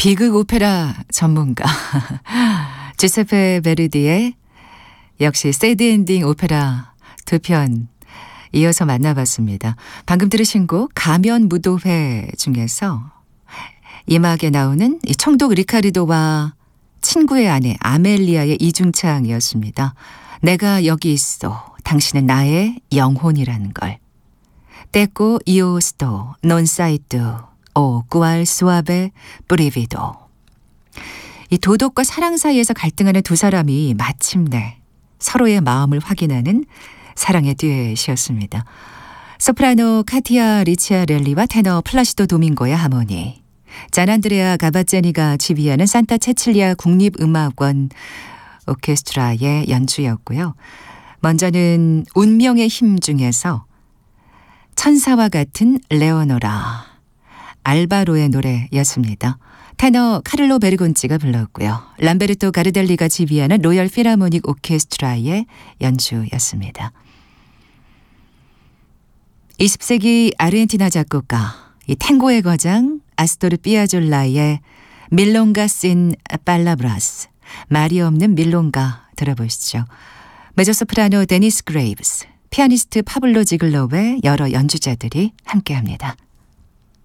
비극 오페라 전문가 주세페 베르디의 역시 새드 엔딩 오페라 두 편 이어서 만나봤습니다. 방금 들으신 곡 가면 무도회 중에서 이막에 나오는 이 청독 리카르도와 친구의 아내 아멜리아의 이중창이었습니다. 내가 여기 있어. 당신은 나의 영혼이라는 걸. 떼꼬 이오스토 논 사이뚜 오 꾸알 수아베 뿌리비도. 이 도덕과 사랑 사이에서 갈등하는 두 사람이 마침내 서로의 마음을 확인하는 사랑의 듀엣이었습니다. 소프라노 카티아 리치아렐리와 테너 플라시도 도밍고의 하모니, 잔안드레아 가바제니가 지휘하는 산타 체칠리아 국립음악원 오케스트라의 연주였고요. 먼저는 운명의 힘 중에서 천사와 같은 레오노라, 알바로의 노래였습니다. 테너 카를로 베르곤치가 불렀고요. 람베르토 가르델리가 지휘하는 로열 필하모닉 오케스트라의 연주였습니다. 20세기 아르헨티나 작곡가 이 탱고의 거장 아스토르 피아졸라의 밀롱가 sin palabras, 말이 없는 밀롱가 들어보시죠. 메조소프라노 데니스 그레이브스, 피아니스트 파블로 지글로의 여러 연주자들이 함께합니다.